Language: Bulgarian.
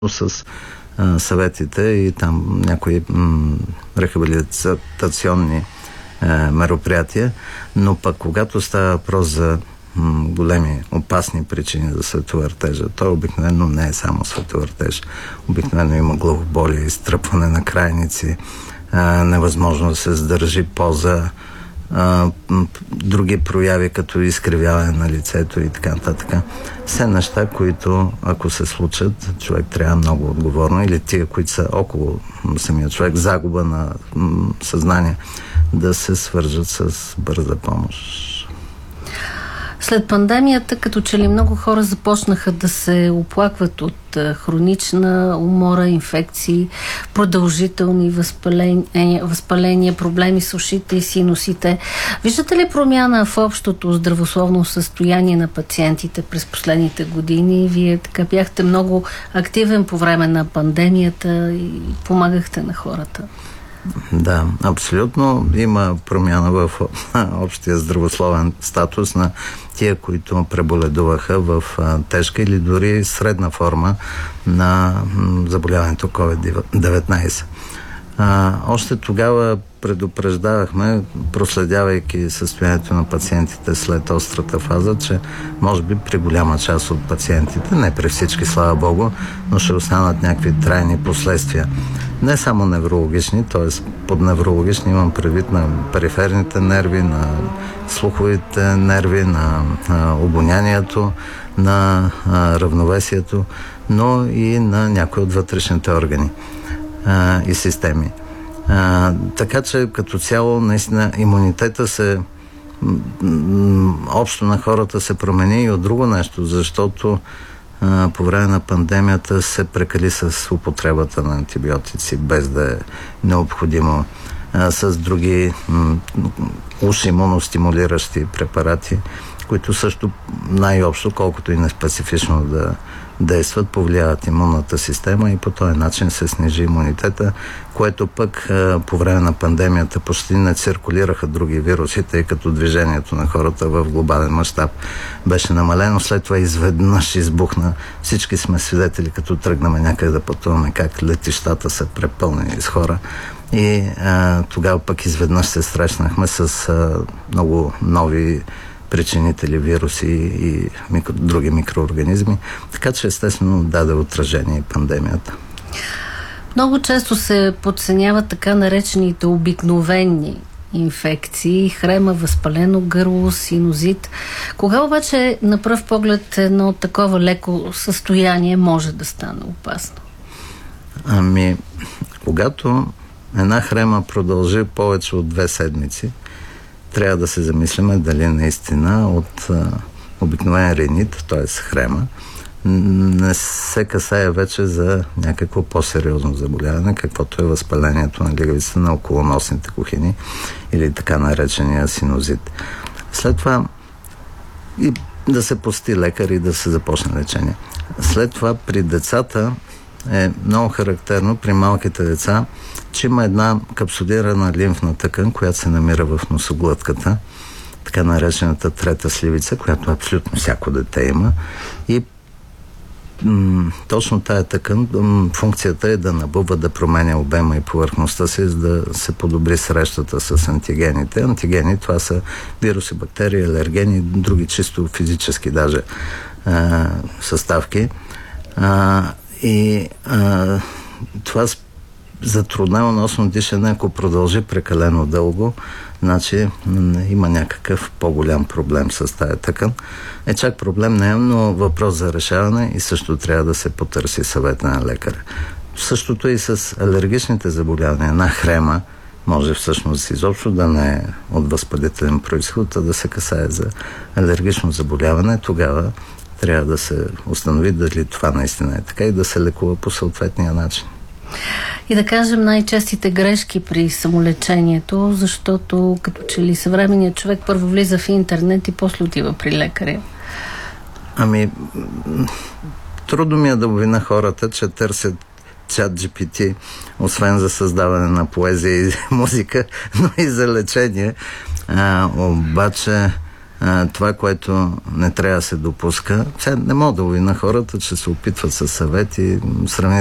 с съветите и там някои рехабилитационни мероприятия, но пък когато става въпрос за големи опасни причини за световъртежа, то обикновено не е само световъртеж. Обикновено има главоболие, изтръпване на крайници, невъзможно да се задържи поза, други прояви, като изкривяване на лицето и така нататък. Все неща, които ако се случат, човек трябва много отговорно, или тия, които са около самия човек, загуба на съзнание, да се свържат с бърза помощ. След пандемията, като че ли много хора започнаха да се оплакват от хронична умора, инфекции, продължителни възпаления, проблеми с ушите и синусите. Виждате ли промяна в общото здравословно състояние на пациентите през последните години? Вие така бяхте много активен по време на пандемията и помагахте на хората. Да, абсолютно има промяна в общия здравословен статус на тия, които преболедуваха в тежка или дори средна форма на заболяването COVID-19. Още тогава предупреждавахме, проследявайки състоянието на пациентите след острата фаза, че може би при голяма част от пациентите, не при всички, слава Богу, но ще останат някакви трайни последствия. Не само неврологични, т.е. под неврологични имам предвид на периферните нерви, на слуховите нерви, на обонянието, на равновесието, но и на някои от вътрешните органи и системи. Така че като цяло наистина имунитета общо на хората се промени и от друго нещо, защото по време на пандемията се прекали с употребата на антибиотици, без да е необходимо, с други уж имуностимулиращи препарати, които също най-общо, колкото и неспецифично да действат, повлияват имунната система и по този начин се снижи имунитета, което пък по време на пандемията почти не циркулираха други вируси, тъй като движението на хората в глобален мащаб беше намалено. След това изведнъж избухна. Всички сме свидетели, като тръгнаме някъде да пътуваме, как летищата са препълнени с хора. И тогава пък изведнъж се срещнахме с много нови причинители, вируси и други микроорганизми. Така че естествено даде отражение и пандемията. Много често се подценяват така наречените обикновени инфекции, хрема, възпалено гърло, синузит. Кога обаче на пръв поглед едно такова леко състояние може да стане опасно? Когато една хрема продължи повече от 2 седмици, трябва да се замислиме дали наистина от обикновен ринит, т.е. хрема, не се касае вече за някакво по-сериозно заболяване, каквото е възпалението на лигавицата на околоносните кухини или така наречения синузит. След това и да се посети лекар и да се започне лечение. След това при децата е много характерно, при малките деца, че има една капсулирана лимфна тъкан, която се намира в носоглътката, така наречената трета сливица, която абсолютно всяко дете има. И точно тая тъкан, функцията е да набува, да променя обема и повърхността си, за да се подобри срещата с антигените. Антигени, това са вируси, бактерии, алергени, други чисто физически даже съставки. Това затруднява носно дишане, ако продължи прекалено дълго, значи има някакъв по-голям проблем с тая тъкан. Чак проблем не е, но въпрос за решаване и също трябва да се потърси съвет на лекаря. Същото и с алергичните заболявания. Една хрема може всъщност изобщо да не е от възпалителен произход, а да се касае за алергично заболяване. Тогава трябва да се установи дали това наистина е така и да се лекува по съответния начин. И да кажем най-честите грешки при самолечението, защото като че ли съвременният човек първо влиза в интернет и после отива при лекаря. Трудно ми е да обвиня хората, че търсят ChatGPT, освен за създаване на поезия и музика, но и за лечение. Обаче това, което не трябва да се допуска. Сега не мога да увина хората, че се опитват със съвети, сравнително